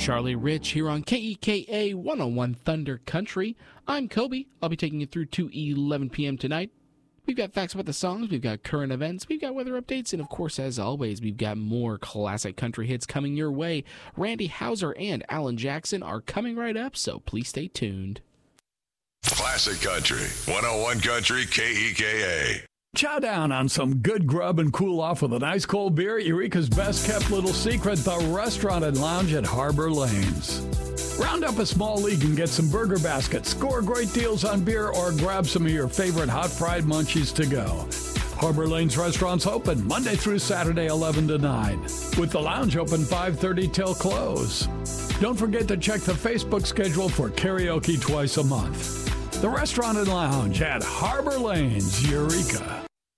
Charlie Rich here on KEKA 101 Thunder Country. I'm Kobe. I'll be taking you through to 11 p.m. tonight. We've got facts about the songs, we've got current events, we've got weather updates, and of course, as always, we've got more classic country hits coming your way. Randy Houser and Alan Jackson are coming right up, so please stay tuned. Classic Country, 101 Country, KEKA. Chow down on some good grub and cool off with an ice cold beer at Eureka's best kept little secret, the restaurant and lounge at Harbor Lanes. Round up a small league and get some burger baskets, score great deals on beer, or grab some of your favorite hot fried munchies to go. Harbor Lanes restaurants open Monday through Saturday 11 to 9, with the lounge open 5:30 till close. Don't forget to check the Facebook schedule for karaoke twice a month. The restaurant and lounge at Harbor Lanes, Eureka.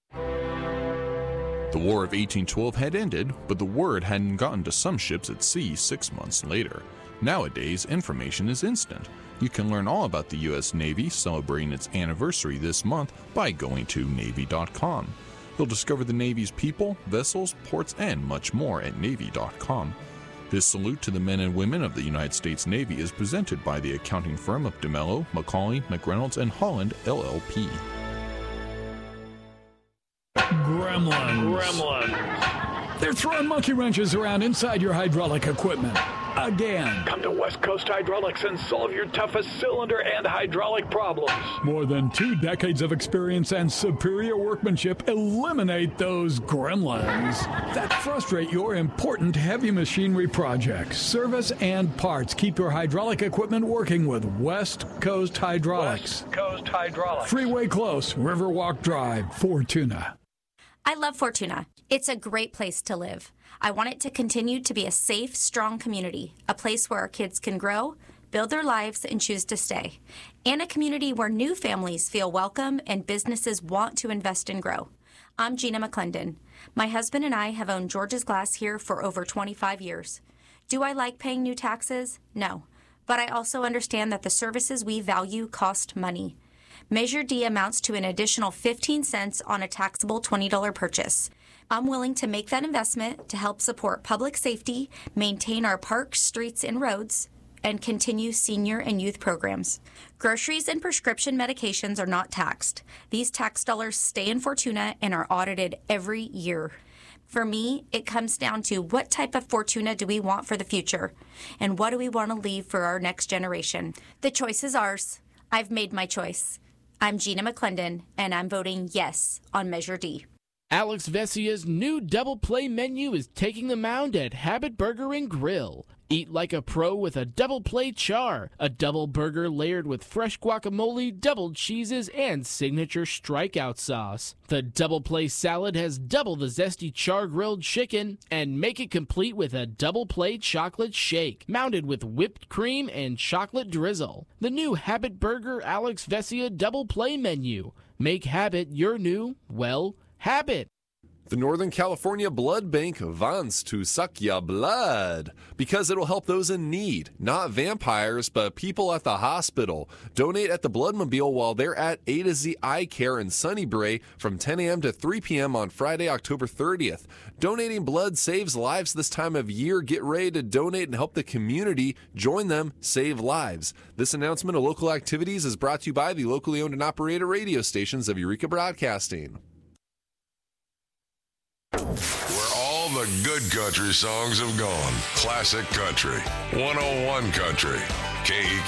The War of 1812 had ended, but the word hadn't gotten to some ships at sea 6 months later. Nowadays, information is instant. You can learn all about the U.S. Navy celebrating its anniversary this month by going to Navy.com. You'll discover the Navy's people, vessels, ports, and much more at Navy.com. This salute to the men and women of the United States Navy is presented by the accounting firm of DeMello, McCauley, McReynolds, and Holland, LLP. Gremlins. They're throwing monkey wrenches around inside your hydraulic equipment. Again. Come to West Coast Hydraulics and solve your toughest cylinder and hydraulic problems. More than 2 decades of experience and superior workmanship eliminate those gremlins that frustrate your important heavy machinery projects. Service and parts keep your hydraulic equipment working with West Coast Hydraulics. West Coast Hydraulics. Freeway Close, Riverwalk Drive, Fortuna. I love Fortuna. It's a great place to live. I want it to continue to be a safe, strong community, a place where our kids can grow, build their lives, and choose to stay, and a community where new families feel welcome and businesses want to invest and grow. I'm Gina McClendon. My husband and I have owned George's Glass here for over 25 years. Do I like paying new taxes? No. But I also understand that the services we value cost money. Measure D amounts to an additional 15 cents on a taxable $20 purchase. I'm willing to make that investment to help support public safety, maintain our parks, streets, and roads, and continue senior and youth programs. Groceries and prescription medications are not taxed. These tax dollars stay in Fortuna and are audited every year. For me, it comes down to what type of Fortuna do we want for the future, and what do we want to leave for our next generation. The choice is ours. I've made my choice. I'm Gina McClendon, and I'm voting yes on Measure D. Alex Vesia's new double play menu is taking the mound at Habit Burger and Grill. Eat like a pro with a double play char, a double burger layered with fresh guacamole, double cheeses, and signature strikeout sauce. The double play salad has double the zesty char grilled chicken, and make it complete with a double play chocolate shake, mounted with whipped cream and chocolate drizzle. The new Habit Burger Alex Vesia double play menu. Make Habit your new, well, habit. The Northern California Blood Bank wants to suck ya blood because it'll help those in need, not vampires, but people at the hospital. Donate at the Bloodmobile while they're at A to Z Eye Care in Sunnybrae from 10 a.m. to 3 p.m. on Friday, October 30th. Donating blood saves lives this time of year. Get ready to donate and help the community. Join them, save lives. This announcement of local activities is brought to you by the locally owned and operated radio stations of Eureka Broadcasting. Where all the good country songs have gone. Classic Country, 101 Country, KEKA.